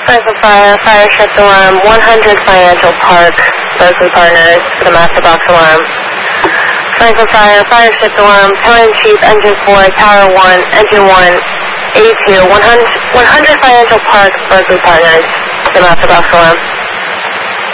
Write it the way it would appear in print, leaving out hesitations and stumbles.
Franklin Fire, fire shift alarm, 100 Financial Park, Berkeley Partners, the master box alarm. Franklin Fire, fire shift alarm, Tower Chief, engine 4, tower 1, engine 1, 82, 100 Financial Park, Berkeley Partners, the master box alarm.